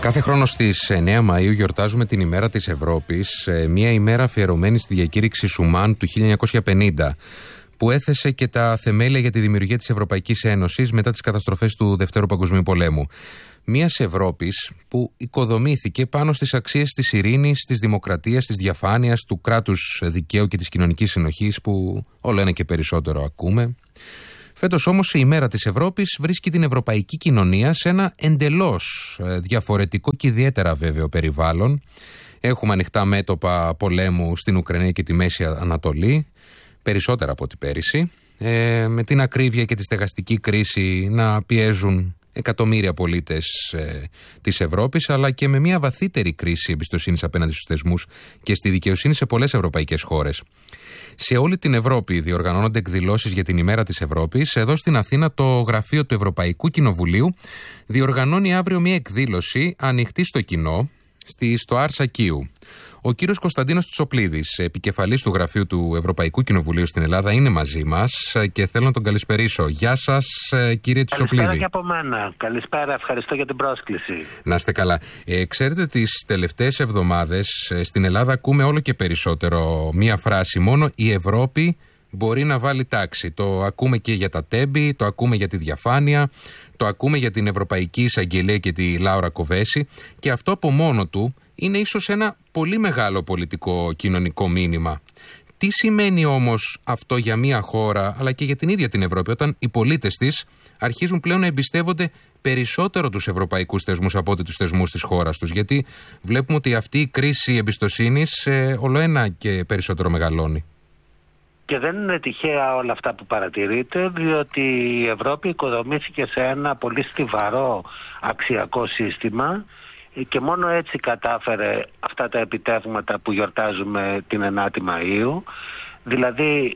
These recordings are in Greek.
Κάθε χρόνο στις 9 Μαΐου γιορτάζουμε την ημέρα της Ευρώπης, μια ημέρα αφιερωμένη στη διακήρυξη Σουμάν του 1950, που έθεσε και τα θεμέλια για τη δημιουργία της Ευρωπαϊκής Ένωσης μετά τις καταστροφές του Δευτέρου Παγκοσμίου Πολέμου. Μιας Ευρώπης που οικοδομήθηκε πάνω στις αξίες της ειρήνης, της δημοκρατίας, της διαφάνειας, του κράτους δικαίου και της κοινωνικής συνοχής, που όλο ένα και περισσότερο ακούμε. Φέτος όμως η ημέρα της Ευρώπης βρίσκει την ευρωπαϊκή κοινωνία σε ένα εντελώς διαφορετικό και ιδιαίτερα βέβαιο περιβάλλον. Έχουμε ανοιχτά μέτωπα πολέμου στην Ουκρανία και τη Μέση Ανατολή, περισσότερα από ό,τι πέρυσι, με την ακρίβεια και τη στεγαστική κρίση να πιέζουν εκατομμύρια πολίτες της Ευρώπης, αλλά και με μια βαθύτερη κρίση εμπιστοσύνης απέναντι στους θεσμούς και στη δικαιοσύνη σε πολλές ευρωπαϊκές χώρες. Σε όλη την Ευρώπη διοργανώνονται εκδηλώσεις για την ημέρα της Ευρώπης. Εδώ στην Αθήνα το γραφείο του Ευρωπαϊκού Κοινοβουλίου διοργανώνει αύριο μια εκδήλωση ανοιχτή στο κοινό στο Άρσα Κίου. Ο κύριος Κωνσταντίνος Τσοπλίδης, επικεφαλής του γραφείου του Ευρωπαϊκού Κοινοβουλίου στην Ελλάδα, είναι μαζί μας και θέλω να τον καλησπερίσω. Γεια σας, κύριε Τσοπλίδη. Καλησπέρα και από μένα. Καλησπέρα, ευχαριστώ για την πρόσκληση. Να είστε καλά. Ξέρετε, τις τελευταίες εβδομάδες στην Ελλάδα ακούμε όλο και περισσότερο μία φράση: μόνο η Ευρώπη μπορεί να βάλει τάξη. Το ακούμε και για τα τέμπη, το ακούμε για τη διαφάνεια, το ακούμε για την Ευρωπαϊκή Εισαγγελία και τη Λάουρα Κοβέση, και αυτό από μόνο του είναι ίσως ένα πολύ μεγάλο πολιτικό κοινωνικό μήνυμα. Τι σημαίνει όμως αυτό για μια χώρα, αλλά και για την ίδια την Ευρώπη, όταν οι πολίτες της αρχίζουν πλέον να εμπιστεύονται περισσότερο τους ευρωπαϊκούς θεσμούς από ότι τους θεσμούς της χώρας τους? Γιατί βλέπουμε ότι αυτή η κρίση εμπιστοσύνης όλο ένα και περισσότερο μεγαλώνει. Και δεν είναι τυχαία όλα αυτά που παρατηρείτε, διότι η Ευρώπη οικοδομήθηκε σε ένα πολύ στιβαρό αξιακό σύστημα και μόνο έτσι κατάφερε αυτά τα επιτεύγματα που γιορτάζουμε την 9η Μαΐου. Δηλαδή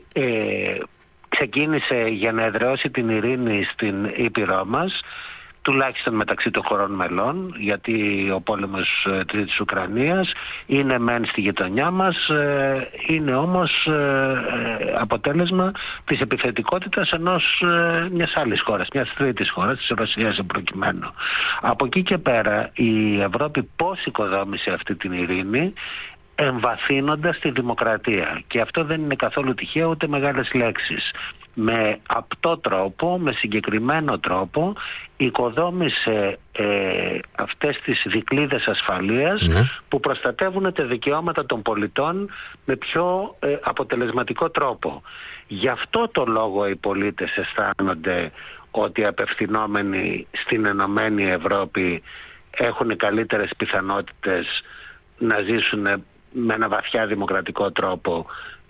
ξεκίνησε για να εδραιώσει την ειρήνη στην Ήπειρό μας, τουλάχιστον μεταξύ των χωρών μελών, γιατί ο πόλεμος της Ουκρανίας είναι μεν στη γειτονιά μας, είναι όμως αποτέλεσμα της επιθετικότητας μιας άλλης χώρας, μιας τρίτης χώρας, της Ρωσίας προκειμένου. Από εκεί και πέρα η Ευρώπη πώς οικοδόμησε αυτή την ειρήνη? Εμβαθύνοντας τη δημοκρατία. Και αυτό δεν είναι καθόλου τυχαίο, ούτε μεγάλες λέξεις. Με απτό τρόπο, με συγκεκριμένο τρόπο, οικοδόμησε αυτές τις δικλείδες ασφαλείας που προστατεύουν τα δικαιώματα των πολιτών με πιο αποτελεσματικό τρόπο. Γι' αυτό το λόγο οι πολίτες αισθάνονται ότι απευθυνόμενοι στην Ενωμένη Ευρώπη έχουν καλύτερες πιθανότητες να ζήσουν με ένα βαθιά δημοκρατικό τρόπο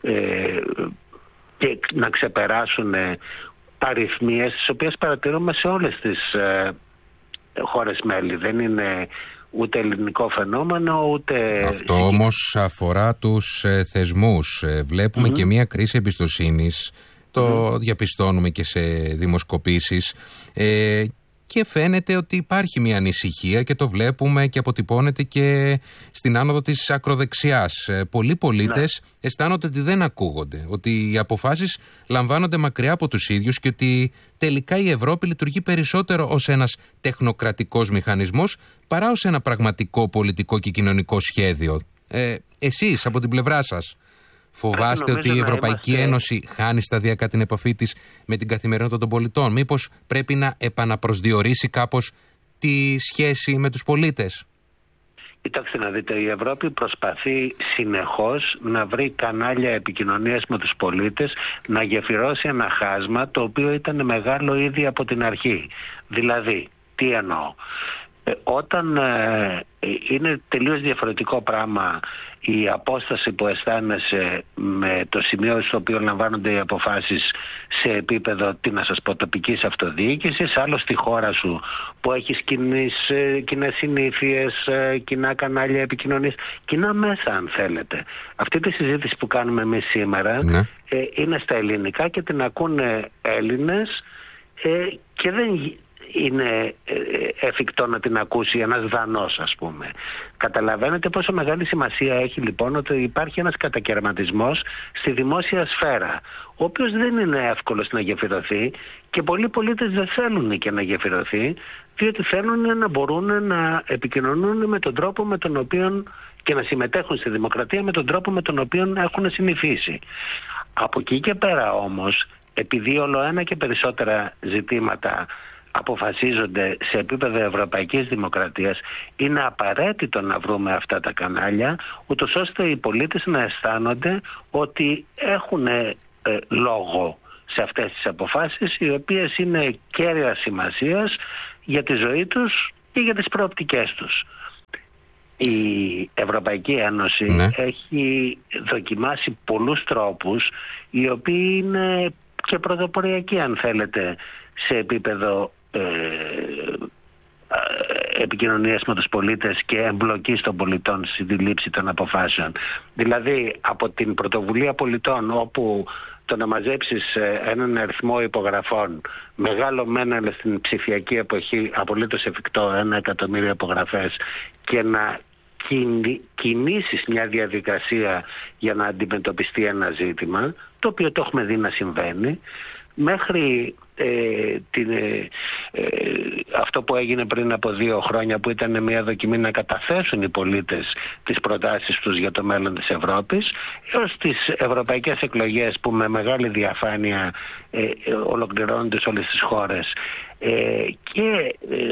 και να ξεπεράσουν παριθμίες τις οποίες παρατηρούμε σε όλες τις χώρες μέλη. Δεν είναι ούτε ελληνικό φαινόμενο, ούτε... Αυτό όμως αφορά τους θεσμούς. Βλέπουμε και μια κρίση εμπιστοσύνης, το διαπιστώνουμε και σε δημοσκοπήσεις, και φαίνεται ότι υπάρχει μια ανησυχία και το βλέπουμε και αποτυπώνεται και στην άνοδο της ακροδεξιάς. Πολλοί πολίτες αισθάνονται ότι δεν ακούγονται, ότι οι αποφάσεις λαμβάνονται μακριά από τους ίδιους και ότι τελικά η Ευρώπη λειτουργεί περισσότερο ως ένας τεχνοκρατικός μηχανισμός παρά ως ένα πραγματικό πολιτικό και κοινωνικό σχέδιο. Εσείς από την πλευρά σας φοβάστε ότι η Ευρωπαϊκή Ένωση χάνει σταδιακά την επαφή της με την καθημερινότητα των πολιτών? Μήπως πρέπει να επαναπροσδιορίσει κάπως τη σχέση με τους πολίτες? Κοιτάξτε να δείτε, η Ευρώπη προσπαθεί συνεχώς να βρει κανάλια επικοινωνίας με τους πολίτες, να γεφυρώσει ένα χάσμα το οποίο ήταν μεγάλο ήδη από την αρχή. Δηλαδή, τι εννοώ? Όταν είναι τελείως διαφορετικό πράγμα η απόσταση που αισθάνεσαι με το σημείο στο οποίο λαμβάνονται οι αποφάσεις σε επίπεδο, τι να σας πω, τοπικής αυτοδιοίκησης, άλλο στη χώρα σου που έχεις κοινές συνήθειες, κοινά κανάλια επικοινωνίας, κοινά μέσα αν θέλετε. Αυτή τη συζήτηση που κάνουμε εμείς σήμερα είναι στα ελληνικά και την ακούνε Έλληνες και είναι εφικτό να την ακούσει ένας Δανός, ας πούμε. Καταλαβαίνετε πόσο μεγάλη σημασία έχει λοιπόν ότι υπάρχει ένας κατακαιρματισμός στη δημόσια σφαίρα, ο οποίος δεν είναι εύκολος να γεφυρωθεί, και πολλοί πολίτες δεν θέλουν και να γεφυρωθεί, διότι θέλουν να μπορούν να επικοινωνούν με τον τρόπο με τον οποίο και να συμμετέχουν στη δημοκρατία με τον τρόπο με τον οποίο έχουν συνηθίσει. Από εκεί και πέρα όμως, επειδή όλο ένα και περισσότερα ζητήματα αποφασίζονται σε επίπεδο ευρωπαϊκής δημοκρατίας, είναι απαραίτητο να βρούμε αυτά τα κανάλια, ούτως ώστε οι πολίτες να αισθάνονται ότι έχουν λόγο σε αυτές τις αποφάσεις, οι οποίες είναι κέρια σημασίας για τη ζωή τους και για τις προοπτικές τους. Η Ευρωπαϊκή Ένωση έχει δοκιμάσει πολλούς τρόπους, οι οποίοι είναι και πρωτοποριακοί, αν θέλετε, σε επίπεδο επικοινωνίας με τους πολίτες και εμπλοκής των πολιτών στη λήψη των αποφάσεων. Δηλαδή από την πρωτοβουλία πολιτών, όπου το να μαζέψεις έναν αριθμό υπογραφών, μεγάλο μεν, αλλά στην ψηφιακή εποχή απολύτως εφικτό, 1 εκατομμύριο υπογραφές, και να κινήσεις μια διαδικασία για να αντιμετωπιστεί ένα ζήτημα, το οποίο το έχουμε δει να συμβαίνει, μέχρι αυτό που έγινε πριν από 2 χρόνια, που ήταν μια δοκιμή να καταθέσουν οι πολίτες τις προτάσεις τους για το μέλλον της Ευρώπης, έως τις ευρωπαϊκές εκλογές που με μεγάλη διαφάνεια ολοκληρώνονται σε όλες τις χώρες, και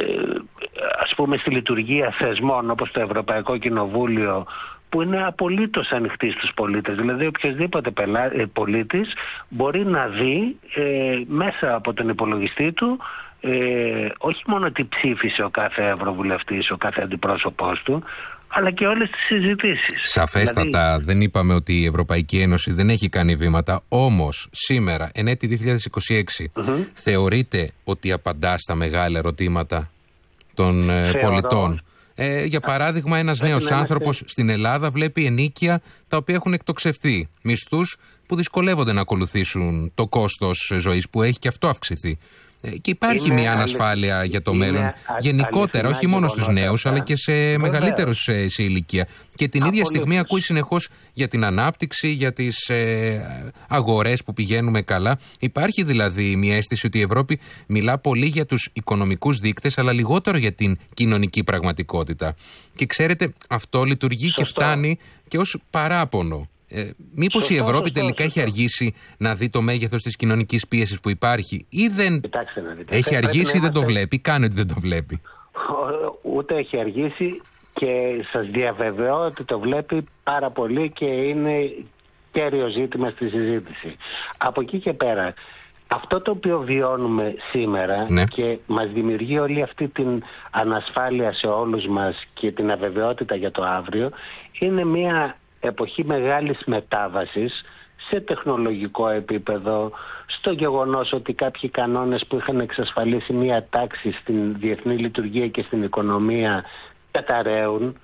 ας πούμε στη λειτουργία θεσμών όπως το Ευρωπαϊκό Κοινοβούλιο, που είναι απολύτως ανοιχτή στους πολίτες. Δηλαδή οποιοσδήποτε πολίτης μπορεί να δει μέσα από τον υπολογιστή του όχι μόνο τι ψήφισε ο κάθε ευρωβουλευτής, ο κάθε αντιπρόσωπός του, αλλά και όλες τις συζητήσεις. Σαφέστατα, δηλαδή, δεν είπαμε ότι η Ευρωπαϊκή Ένωση δεν έχει κάνει βήματα, όμως σήμερα, εν έτη 2026, θεωρείτε ότι απαντά στα μεγάλα ερωτήματα των πολιτών? Για παράδειγμα, ένας νέος άνθρωπος στην Ελλάδα βλέπει ενοίκια τα οποία έχουν εκτοξευθεί, μισθούς που δυσκολεύονται να ακολουθήσουν το κόστος ζωής που έχει και αυτό αυξηθεί. Και υπάρχει μια ανασφάλεια για το μέλλον γενικότερα, όχι μόνο στους νέους, αλλά και σε μεγαλύτερους σε ηλικία. Και την ίδια στιγμή ακούει συνεχώς για την ανάπτυξη, για τις αγορές που πηγαίνουμε καλά. Υπάρχει δηλαδή μια αίσθηση ότι η Ευρώπη μιλά πολύ για τους οικονομικούς δείκτες, αλλά λιγότερο για την κοινωνική πραγματικότητα. Και ξέρετε, αυτό λειτουργεί και φτάνει και ως παράπονο. Μήπως η Ευρώπη τελικά έχει αργήσει να δει το μέγεθος της κοινωνικής πίεσης που υπάρχει, ή δεν έχει αργήσει ή δεν το βλέπει, κάνει ότι δεν το βλέπει? Ούτε έχει αργήσει, και σας διαβεβαιώ ότι το βλέπει πάρα πολύ και είναι κέριο ζήτημα στη συζήτηση. Από εκεί και πέρα, αυτό το οποίο βιώνουμε σήμερα και μας δημιουργεί όλη αυτή την ανασφάλεια σε όλους μας και την αβεβαιότητα για το αύριο, είναι μια εποχή μεγάλης μετάβασης σε τεχνολογικό επίπεδο, στο γεγονός ότι κάποιοι κανόνες που είχαν εξασφαλίσει μια τάξη στην διεθνή λειτουργία και στην οικονομία καταραίουν,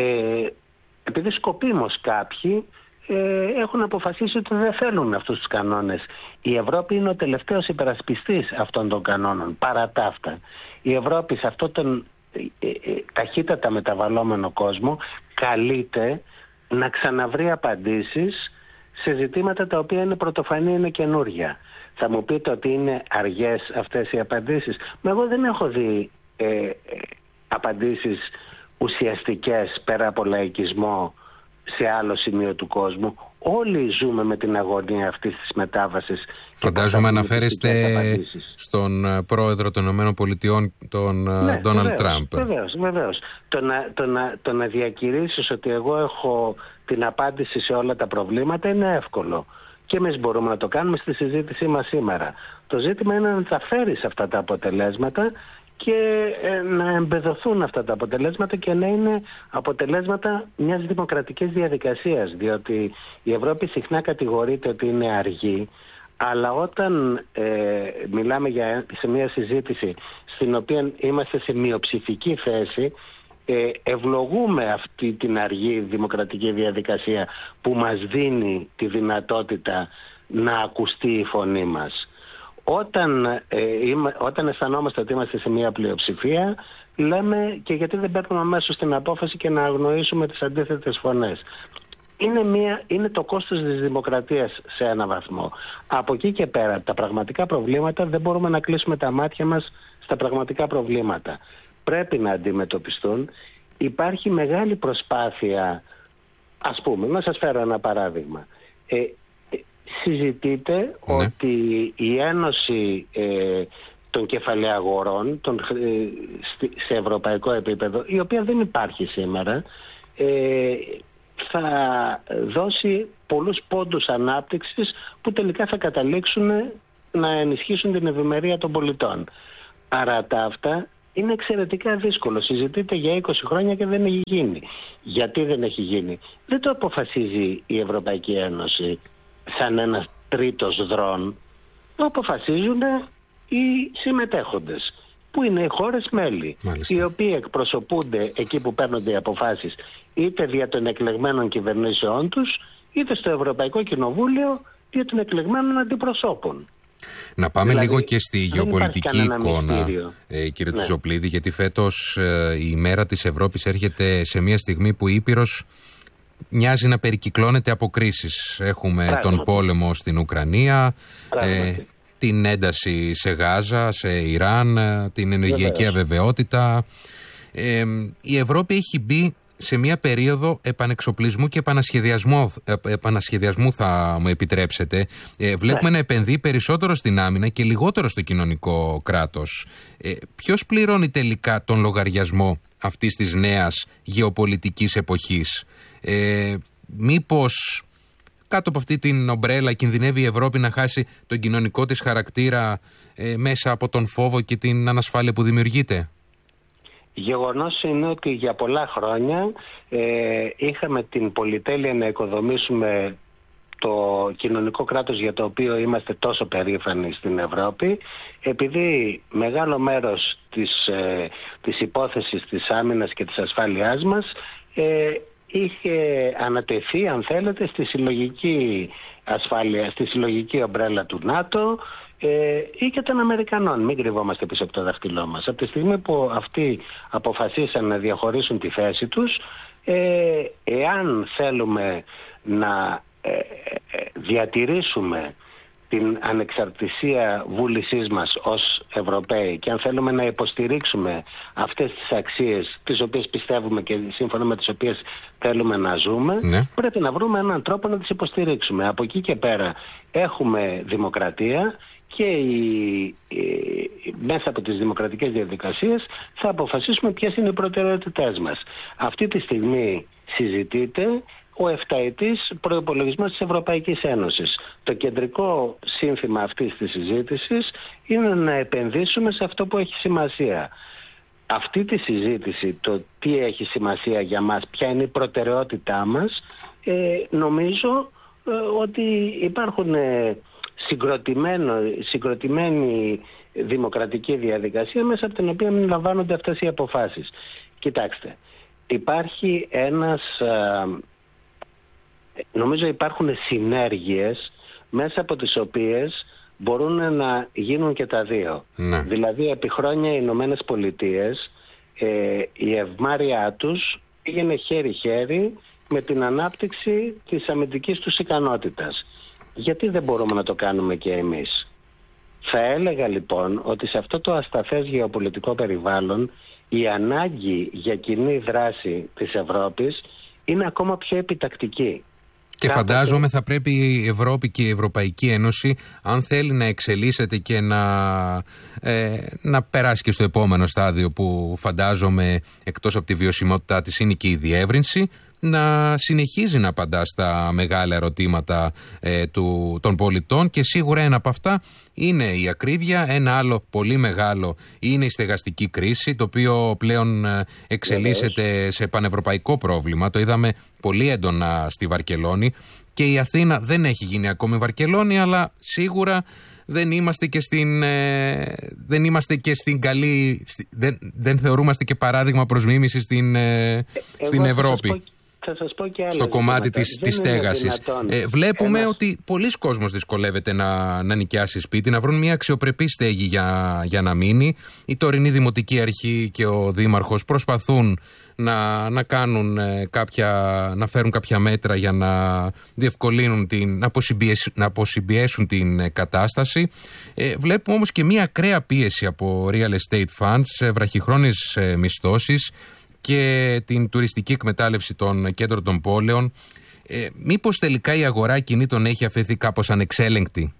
επειδή σκοπίμως κάποιοι έχουν αποφασίσει ότι δεν θέλουν αυτούς τους κανόνες. Η Ευρώπη είναι ο τελευταίος υπερασπιστής αυτών των κανόνων. Παρά τα αυτά, η Ευρώπη σε αυτόν τον ταχύτατα μεταβαλλόμενο κόσμο καλείται να ξαναβρει απαντήσεις σε ζητήματα τα οποία είναι πρωτοφανή, είναι καινούρια. Θα μου πείτε ότι είναι αργές αυτές οι απαντήσεις. Μα εγώ δεν έχω δει απαντήσεις ουσιαστικές πέρα από λαϊκισμό σε άλλο σημείο του κόσμου. Όλοι ζούμε με την αγωνία αυτής της μετάβασης. Φαντάζομαι αναφέρεστε στον πρόεδρο των ΗΠΑ, τον Ντόναλντ Τραμπ. Βεβαίως. Το να διακηρύσεις ότι εγώ έχω την απάντηση σε όλα τα προβλήματα είναι εύκολο. Και εμείς μπορούμε να το κάνουμε στη συζήτησή μας σήμερα. Το ζήτημα είναι να τα φέρεις αυτά τα αποτελέσματα και να εμπεδοθούν αυτά τα αποτελέσματα και να είναι αποτελέσματα μιας δημοκρατικής διαδικασίας, διότι η Ευρώπη συχνά κατηγορείται ότι είναι αργή, αλλά όταν μιλάμε σε μια συζήτηση στην οποία είμαστε σε μειοψηφική θέση, ευλογούμε αυτή την αργή δημοκρατική διαδικασία που μας δίνει τη δυνατότητα να ακουστεί η φωνή μας. όταν αισθανόμαστε ότι είμαστε σε μια πλειοψηφία, λέμε και γιατί δεν παίρνουμε αμέσως την απόφαση και να αγνοήσουμε τις αντίθετες φωνές. Είναι το κόστος της δημοκρατίας σε ένα βαθμό. Από εκεί και πέρα, τα πραγματικά προβλήματα δεν μπορούμε να κλείσουμε τα μάτια μας στα πραγματικά προβλήματα. Πρέπει να αντιμετωπιστούν. Υπάρχει μεγάλη προσπάθεια, ας πούμε, να σας φέρω ένα παράδειγμα. Συζητείται ότι η Ένωση των κεφαλαίων σε ευρωπαϊκό επίπεδο, η οποία δεν υπάρχει σήμερα, θα δώσει πολλούς πόντους ανάπτυξης που τελικά θα καταλήξουν να ενισχύσουν την ευημερία των πολιτών. Άρα αυτά είναι εξαιρετικά δύσκολο. Συζητείται για 20 χρόνια και δεν έχει γίνει. Γιατί δεν έχει γίνει? Δεν το αποφασίζει η Ευρωπαϊκή Ένωση σαν ένας τρίτος δρόν. Το αποφασίζουν οι συμμετέχοντες, που είναι οι χώρες μέλη. Μάλιστα. Οι οποίοι εκπροσωπούνται εκεί που παίρνονται οι αποφάσεις, είτε δια των εκλεγμένων κυβερνήσεών τους, είτε στο Ευρωπαϊκό Κοινοβούλιο δια των εκλεγμένων αντιπροσώπων. Να πάμε λίγο και στη γεωπολιτική εικόνα, κύριε Τουζοπλίδη, γιατί φέτος η μέρα της Ευρώπης έρχεται σε μια στιγμή που η Ήπειρος μοιάζει να περικυκλώνεται από κρίσεις. Έχουμε τον πόλεμο στην Ουκρανία, την ένταση σε Γάζα, σε Ιράν, την ενεργειακή αβεβαιότητα. Η Ευρώπη έχει μπει σε μια περίοδο επανεξοπλισμού και επανασχεδιασμού, θα μου επιτρέψετε. Βλέπουμε να επενδύει περισσότερο στην άμυνα και λιγότερο στο κοινωνικό κράτος. Ποιος πληρώνει τελικά τον λογαριασμό αυτής της νέας γεωπολιτικής εποχής? Μήπως κάτω από αυτή την ομπρέλα κινδυνεύει η Ευρώπη να χάσει τον κοινωνικό της χαρακτήρα μέσα από τον φόβο και την ανασφάλεια που δημιουργείται? Γεγονός είναι ότι για πολλά χρόνια είχαμε την πολυτέλεια να οικοδομήσουμε το κοινωνικό κράτος για το οποίο είμαστε τόσο περήφανοι στην Ευρώπη, επειδή μεγάλο μέρος της υπόθεσης της άμυνας και της ασφάλειάς μας είχε ανατεθεί, αν θέλετε, στη συλλογική ασφάλεια, στη συλλογική ομπρέλα του ΝΑΤΟ ή και των Αμερικανών. Μην κρυβόμαστε πίσω από το δάχτυλό μας. Από τη στιγμή που αυτοί αποφασίσαν να διαχωρίσουν τη θέση τους, εάν θέλουμε να διατηρήσουμε την ανεξαρτησία βούλησής μας ως Ευρωπαίοι και αν θέλουμε να υποστηρίξουμε αυτές τις αξίες τις οποίες πιστεύουμε και σύμφωνα με τις οποίες θέλουμε να ζούμε, πρέπει να βρούμε έναν τρόπο να τις υποστηρίξουμε. Από εκεί και πέρα έχουμε δημοκρατία και μέσα από τις δημοκρατικές διαδικασίες θα αποφασίσουμε ποιες είναι οι προτεραιότητές μας. Αυτή τη στιγμή συζητείται ο εφταετής προϋπολογισμός της Ευρωπαϊκής Ένωσης. Το κεντρικό σύνθημα αυτής της συζήτησης είναι να επενδύσουμε σε αυτό που έχει σημασία. Αυτή τη συζήτηση, το τι έχει σημασία για μας, ποια είναι η προτεραιότητά μας, νομίζω ότι υπάρχουν συγκροτημένη δημοκρατική διαδικασία μέσα από την οποία μην λαμβάνονται αυτές οι αποφάσεις. Κοιτάξτε, υπάρχει νομίζω υπάρχουν συνέργειες μέσα από τις οποίες μπορούν να γίνουν και τα δύο. Ναι. Δηλαδή επί χρόνια οι Ηνωμένες Πολιτείες, η ευμάρειά τους πήγαινε χέρι-χέρι με την ανάπτυξη της αμυντικής τους ικανότητας. Γιατί δεν μπορούμε να το κάνουμε και εμείς? Θα έλεγα λοιπόν ότι σε αυτό το ασταθές γεωπολιτικό περιβάλλον η ανάγκη για κοινή δράση της Ευρώπης είναι ακόμα πιο επιτακτική. Και φαντάζομαι θα πρέπει η Ευρώπη και η Ευρωπαϊκή Ένωση, αν θέλει να εξελίσσεται και να περάσει και στο επόμενο στάδιο που φαντάζομαι εκτός από τη βιωσιμότητά της είναι και η διεύρυνση, να συνεχίζει να απαντά στα μεγάλα ερωτήματα των πολιτών, και σίγουρα ένα από αυτά είναι η ακρίβεια. Ένα άλλο πολύ μεγάλο είναι η στεγαστική κρίση, το οποίο πλέον εξελίσσεται σε πανευρωπαϊκό πρόβλημα. Το είδαμε πολύ έντονα στη Βαρκελόνη, και η Αθήνα δεν έχει γίνει ακόμη Βαρκελόνη, αλλά σίγουρα δεν είμαστε και στην καλή, δεν θεωρούμαστε και παράδειγμα προς μίμηση στην Ευρώπη. θα σας πω και άλλα στο κομμάτι της στέγασης. Βλέπουμε ότι πολλοί κόσμος δυσκολεύεται να νοικιάσει σπίτι, να βρουν μια αξιοπρεπή στέγη για να μείνει. Η τωρινή Δημοτική Αρχή και ο Δήμαρχος προσπαθούν να φέρουν κάποια μέτρα για να διευκολύνουν να αποσυμπιέσουν την κατάσταση. Βλέπουμε όμως και μια ακραία πίεση από real estate funds, βραχυχρόνιες μισθώσεις και την τουριστική εκμετάλλευση των κέντρων των πόλεων. Μήπως τελικά η αγορά κινήτων έχει αφαιθεί κάπως ανεξέλεγκτη?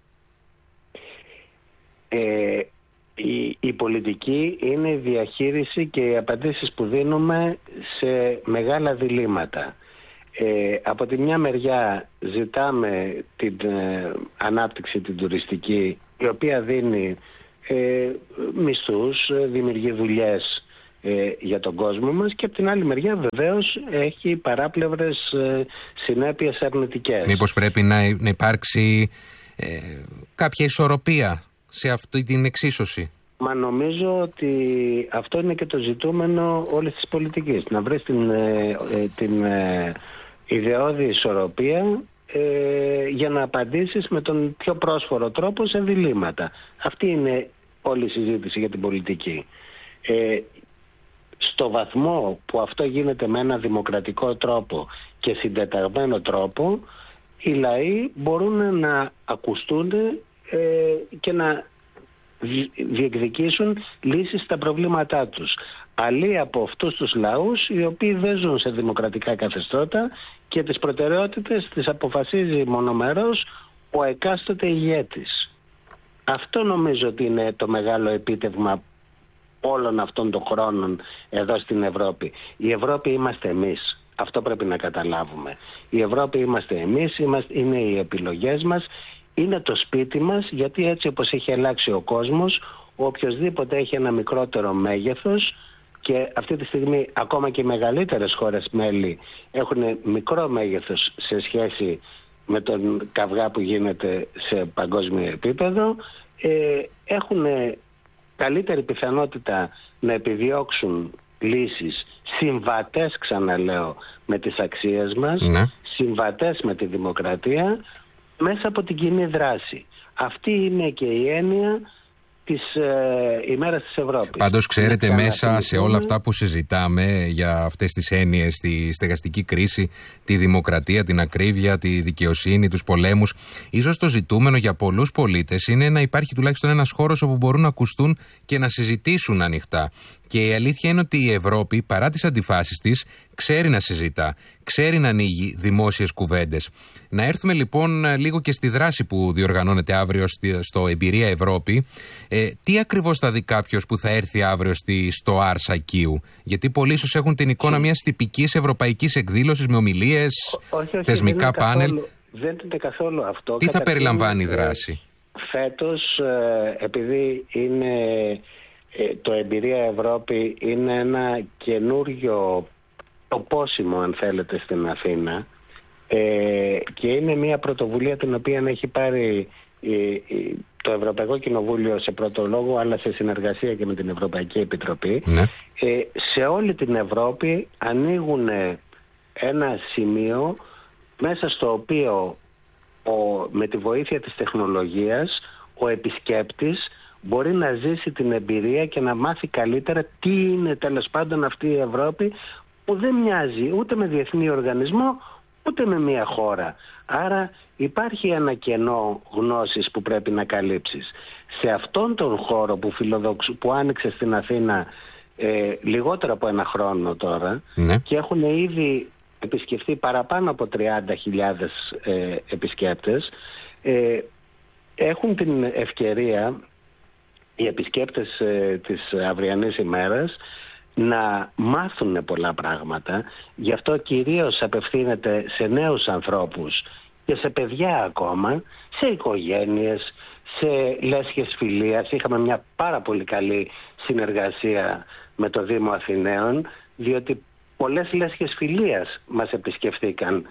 Η πολιτική είναι η διαχείριση και οι απαντήσεις που δίνουμε σε μεγάλα διλήμματα. Από τη μια μεριά ζητάμε την ανάπτυξη την τουριστική, η οποία δίνει μισθούς, δημιουργεί δουλειές για τον κόσμο μας, και από την άλλη μεριά βεβαίως έχει παράπλευρες συνέπειες αρνητικές. Μήπως πρέπει να υπάρξει κάποια ισορροπία σε αυτή την εξίσωση? Μα νομίζω ότι αυτό είναι και το ζητούμενο όλης της πολιτικής. Να βρεις την ιδεώδη ισορροπία για να απαντήσεις με τον πιο πρόσφορο τρόπο σε διλήμματα. Αυτή είναι όλη η συζήτηση για την πολιτική. Στο βαθμό που αυτό γίνεται με ένα δημοκρατικό τρόπο και συντεταγμένο τρόπο, οι λαοί μπορούν να ακουστούν και να διεκδικήσουν λύσεις στα προβλήματά τους. Αλλοί από αυτούς τους λαούς οι οποίοι δεν ζουν σε δημοκρατικά καθεστώτα και τις προτεραιότητες τις αποφασίζει μονομερώς ο εκάστοτε ηγέτης. Αυτό νομίζω ότι είναι το μεγάλο επίτευγμα όλων αυτών των χρόνων εδώ στην Ευρώπη. Η Ευρώπη είμαστε εμείς. Αυτό πρέπει να καταλάβουμε. Η Ευρώπη είμαστε εμείς, είναι οι επιλογές μας, είναι το σπίτι μας, γιατί έτσι όπως έχει αλλάξει ο κόσμος, οποιοσδήποτε έχει ένα μικρότερο μέγεθος, και αυτή τη στιγμή ακόμα και οι μεγαλύτερες χώρες μέλη έχουν μικρό μέγεθος σε σχέση με τον καυγά που γίνεται σε παγκόσμιο επίπεδο, έχουν καλύτερη πιθανότητα να επιδιώξουν λύσεις συμβατές, ξαναλέω, με τις αξίες μας, συμβατές με τη δημοκρατία, μέσα από την κοινή δράση. Αυτή είναι και η έννοια της ημέρας της Ευρώπης. Πάντως, ξέρετε, μέσα σε όλα αυτά που συζητάμε για αυτές τις έννοιες, τη στεγαστική κρίση, τη δημοκρατία, την ακρίβεια, τη δικαιοσύνη, τους πολέμους, ίσως το ζητούμενο για πολλούς πολίτες είναι να υπάρχει τουλάχιστον ένας χώρος όπου μπορούν να ακουστούν και να συζητήσουν ανοιχτά. Και η αλήθεια είναι ότι η Ευρώπη, παρά τις αντιφάσεις της, ξέρει να συζητά, ξέρει να ανοίγει δημόσιες κουβέντες. Να έρθουμε λοιπόν λίγο και στη δράση που διοργανώνεται αύριο στο Εμπειρία Ευρώπη. Τι ακριβώς θα δει κάποιος που θα έρθει αύριο στο Άρσα Κίου? Γιατί πολλοί ίσως έχουν την εικόνα μιας τυπικής ευρωπαϊκής εκδήλωσης με ομιλίες, θεσμικά πάνελ. Δεν είναι καθόλου αυτό. Τι θα περιλαμβάνει η δράση? Φέτος, επειδή είναι... το Εμπειρία Ευρώπη είναι ένα καινούριο τοπόσιμο, αν θέλετε, στην Αθήνα, και είναι μια πρωτοβουλία την οποία έχει πάρει το Ευρωπαϊκό Κοινοβούλιο σε πρώτο λόγο, αλλά σε συνεργασία και με την Ευρωπαϊκή Επιτροπή. Σε όλη την Ευρώπη ανοίγουν ένα σημείο μέσα στο οποίο με τη βοήθεια της τεχνολογίας ο επισκέπτης μπορεί να ζήσει την εμπειρία και να μάθει καλύτερα τι είναι τέλος πάντων αυτή η Ευρώπη, που δεν μοιάζει ούτε με διεθνή οργανισμό ούτε με μια χώρα. Άρα υπάρχει ένα κενό γνώσης που πρέπει να καλύψεις. Σε αυτόν τον χώρο που άνοιξε στην Αθήνα λιγότερο από ένα χρόνο τώρα, και έχουν ήδη επισκεφθεί παραπάνω από 30.000 επισκέπτες, έχουν την ευκαιρία οι επισκέπτες της αυριανής ημέρας να μάθουν πολλά πράγματα. Γι' αυτό κυρίως απευθύνεται σε νέους ανθρώπους και σε παιδιά ακόμα, σε οικογένειες, σε λέσχες φιλίας. Είχαμε μια πάρα πολύ καλή συνεργασία με το Δήμο Αθηναίων, διότι πολλές λέσχες φιλίας μας επισκεφθήκαν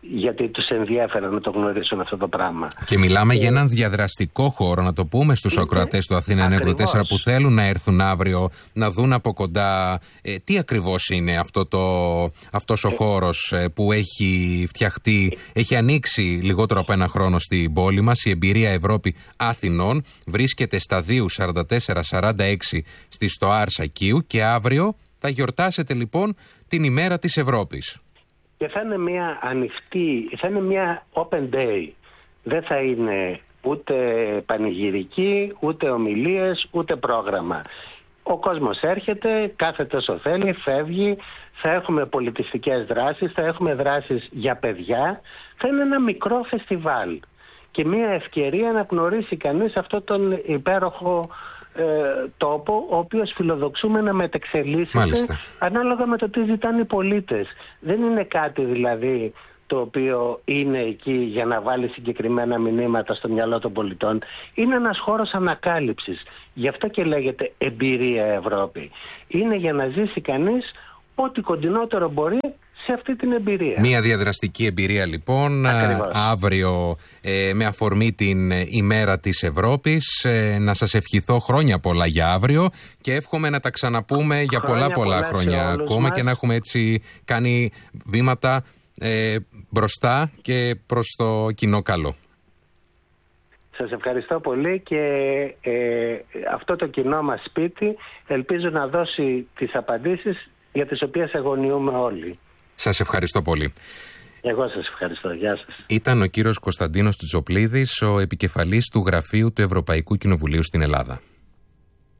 γιατί τους ενδιέφερε να το γνωρίσουν αυτό το πράγμα. Και μιλάμε για έναν διαδραστικό χώρο, να το πούμε στους ακροατές του Αθήνα 94 που θέλουν να έρθουν αύριο να δουν από κοντά τι ακριβώς είναι αυτός ο χώρος που έχει φτιαχτεί, έχει ανοίξει λιγότερο από ένα χρόνο στην πόλη μας. Η Εμπειρία Ευρώπη Αθηνών βρίσκεται σταδίου 44-46 στη Στοάρ Σακίου και αύριο θα γιορτάσετε λοιπόν την ημέρα της Ευρώπης. Και θα είναι μια ανοιχτή, θα είναι μια open day. Δεν θα είναι ούτε πανηγυρική, ούτε ομιλίες, ούτε πρόγραμμα. Ο κόσμος έρχεται, κάθεται όσο θέλει, φεύγει, θα έχουμε πολιτιστικές δράσεις, θα έχουμε δράσεις για παιδιά. Θα είναι ένα μικρό φεστιβάλ και μια ευκαιρία να γνωρίσει κανείς αυτό τον υπέροχο τόπο, ο οποίος φιλοδοξούμε να μετεξελίσσεται ανάλογα με το τι ζητάνε οι πολίτες. Δεν είναι κάτι δηλαδή το οποίο είναι εκεί για να βάλει συγκεκριμένα μηνύματα στο μυαλό των πολιτών. Είναι ένας χώρος ανακάλυψης. Γι' αυτό και λέγεται Εμπειρία Ευρώπη. Είναι για να ζήσει κανείς ό,τι κοντινότερο μπορεί σε αυτή την εμπειρία. Μία διαδραστική εμπειρία λοιπόν. Ακριβώς. Αύριο με αφορμή την ημέρα της Ευρώπης. Να σας ευχηθώ χρόνια πολλά για αύριο και εύχομαι να τα ξαναπούμε για πολλά χρόνια ακόμα μας. Και να έχουμε έτσι κάνει βήματα μπροστά και προς το κοινό καλό. Σας ευχαριστώ πολύ και αυτό το κοινό μας σπίτι ελπίζω να δώσει τις απαντήσεις για τις οποίες αγωνιούμε όλοι. Σας ευχαριστώ πολύ. Εγώ σας ευχαριστώ. Γεια σας. Ήταν ο κύριος Κωνσταντίνος Τζοπλίδης, ο επικεφαλής του Γραφείου του Ευρωπαϊκού Κοινοβουλίου στην Ελλάδα.